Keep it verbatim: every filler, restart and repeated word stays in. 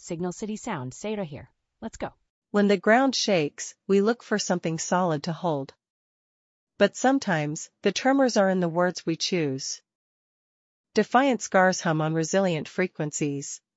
Signal City Sound, say it here. Let's go. When the ground shakes, we look for something solid to hold. But sometimes, the tremors are in the words we choose. Defiant scars hum on resilient frequencies.